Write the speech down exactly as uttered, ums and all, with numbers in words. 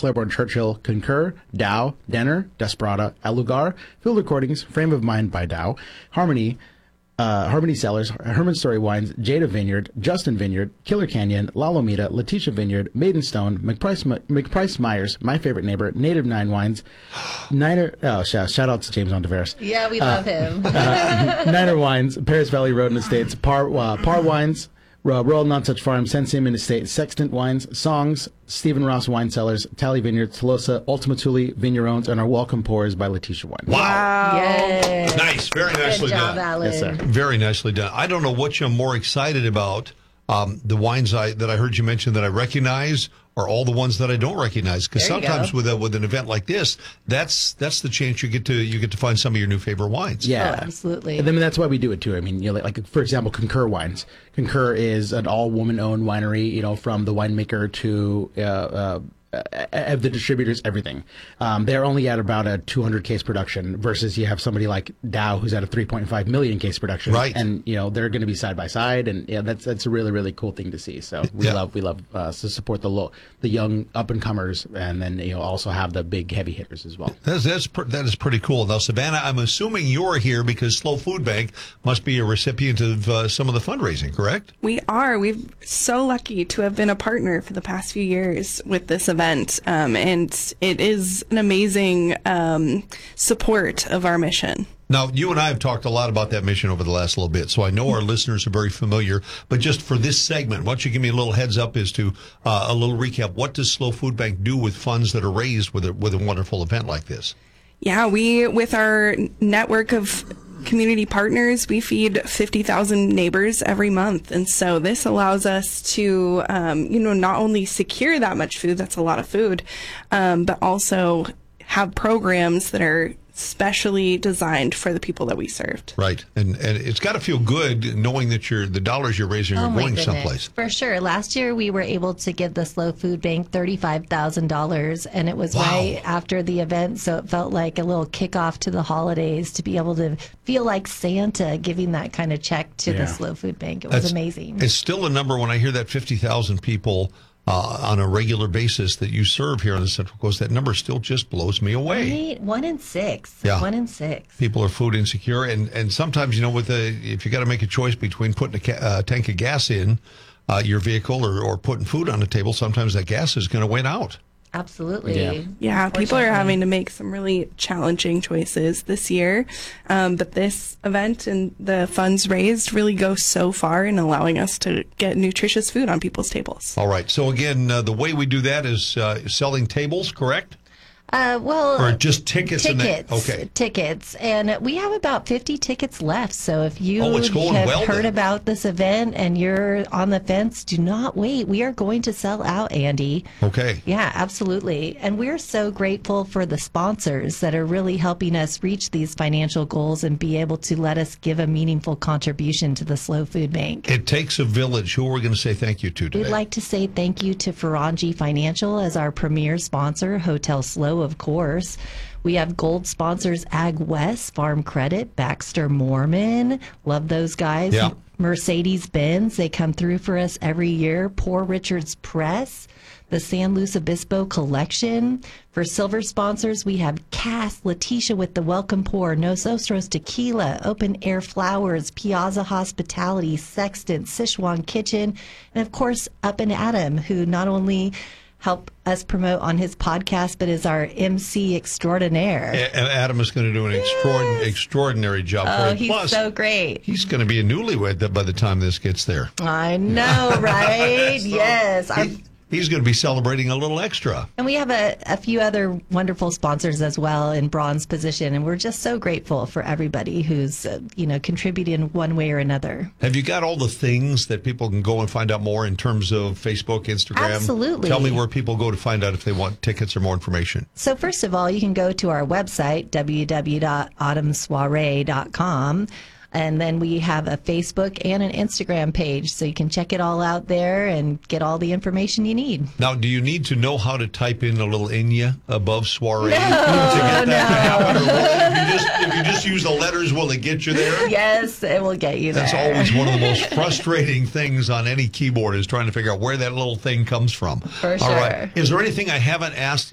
Claiborne Churchill, Concur, Dow, Denner, Desperada, El Lugar, Field Recordings, Frame of Mind by Dow, Harmony, Uh, Harmony Cellars, Herman Story Wines, Jada Vineyard, Justin Vineyard, Killer Canyon, La Lomita, Letitia Vineyard, Maidenstone, McPrice, McPrice Myers, My Favorite Neighbor, Native Nine Wines, Niner, oh, shout, shout out to James on Tavares. Yeah, we uh, love him. uh, Niner Wines, Paris Valley Road and Estates, Par, uh, Par Wines, uh, Royal Non-Touch Farm, Sensiman Estate, Sextant Wines, Songs, Stephen Ross Wine Cellars, Tally Vineyard, Tolosa, Ultima Thule, Vignerons, and our Welcome Pours by Letitia Wine. Wow. wow. Yes. Nice. Very nicely Good job, done. Alan. Yes, sir. Very nicely done. I don't know what you're more excited about. Um, the wines I, that I heard you mention that I recognize, or all the ones that I don't recognize. Because There you sometimes go. with a, with an event like this, that's that's the chance you get to you get to find some of your new favorite wines. Yeah, Oh, absolutely. And then that's why we do it too. I mean, you know, like, like for example, Concur Wines. Concur is an all-woman-owned winery. You know, from the winemaker to uh, uh, uh, the distributors, everything. Um, they're only at about a two hundred case production versus you have somebody like Dow who's at a three point five million case production. Right. And you know they're going to be side by side, and yeah, that's that's a really really cool thing to see. So we Yeah. love we love uh, to support the low, the young up and comers, and then you know also have the big heavy hitters as well. That's, that's pr- that is pretty cool. Now, Savannah, I'm assuming you're here because Slow Food Bank must be a recipient of uh, some of the fundraising, correct? We are. We're so lucky to have been a partner for the past few years with this event. Um, and it is an amazing um, support of our mission. Now, you and I have talked a lot about that mission over the last little bit, so I know our listeners are very familiar. But just for this segment, why don't you give me a little heads up as to uh, a little recap? What does Slow Food Bank do with funds that are raised with a, with a wonderful event like this? Yeah, we, with our network of community partners, we feed fifty thousand neighbors every month. And so this allows us to, um, you know, not only secure that much food, that's a lot of food, um, but also have programs that are specially designed for the people that we served. Right. And and it's got to feel good knowing that you're, the dollars you're raising are Oh my going goodness. someplace. For sure. Last year, we were able to give the Slow Food Bank thirty-five thousand dollars, and it was Wow. right after the event, so it felt like a little kickoff to the holidays to be able to feel like Santa giving that kind of check to Yeah. the Slow Food Bank. It was That's- amazing. It's still a number when I hear that fifty thousand people uh, on a regular basis that you serve here on the Central Coast. That number still just blows me away. Right? One in six. Yeah. One in six. People are food insecure, and, and sometimes, you know, with a, if you got to make a choice between putting a ca- uh, tank of gas in uh, your vehicle or, or putting food on the table, sometimes that gas is going to win out. Absolutely. Yeah. Yeah, people are Unfortunately. having to make some really challenging choices this year. Um, but this event and the funds raised really go so far in allowing us to get nutritious food on people's tables. All right. So, again, uh, the way we do that is uh, selling tables, correct? Uh, well, Or just tickets? in that- tickets. Okay. Tickets. And we have about fifty tickets left. So if you Oh, it's going have well heard then. about this event and you're on the fence, do not wait. We are going to sell out, Andy. Okay. Yeah, absolutely. And we're so grateful for the sponsors that are really helping us reach these financial goals and be able to let us give a meaningful contribution to the Slow Food Bank. It takes a village. Who are we going to say thank you to today? We'd like to say thank you to Ferrangi Financial as our premier sponsor, Hotel Slow, of course. We have gold sponsors Ag West, Farm Credit, Baxter Mormon. Love those guys. Yeah. Mercedes-Benz, they come through for us every year. Poor Richards Press, the San Luis Obispo Collection. For silver sponsors, we have Cass, Letitia with the Welcome Pour, Nos Ostros Tequila, Open Air Flowers, Piazza Hospitality, Sextant, Sichuan Kitchen, and of course, Up and Adam, who not only help us promote on his podcast, but is our M C extraordinaire. A- Adam is going to do an extraordinary, extraordinary job Oh, for you. he's Plus, so great. he's going to be a newlywed by the time this gets there. I know, right? Yes. Our, He, he's going to be celebrating a little extra. and we have a, a few other wonderful sponsors as well in bronze position, and we're just so grateful for everybody who's, uh, you know, contributing one way or another. Have you got all the things that people can go and find out more in terms of Facebook, Instagram? Absolutely. Tell me where people go to find out if they want tickets or more information. So first of all, you can go to our website, w w w dot autumn soiree dot com. And then we have a Facebook and an Instagram page, so you can check it all out there and get all the information you need. Now, do you need to know how to type in a little Enya above soiree No, to get that no. to happen? Or will it, if, you just, if you just use the letters, will it get you there? Yes, it will get you there. That's always one of the most frustrating things on any keyboard is trying to figure out where that little thing comes from. For All right. sure. Is there anything I haven't asked